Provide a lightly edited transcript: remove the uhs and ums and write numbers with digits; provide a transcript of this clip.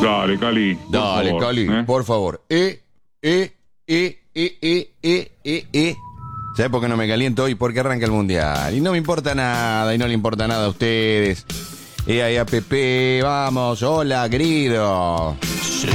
Dale, Cali. Dale, favor, Cali, por favor. ¿Sabes por qué no me caliento hoy? Porque arranca el mundial. Y no me importa nada, y no le importa nada a ustedes. Pepe, vamos, hola, querido.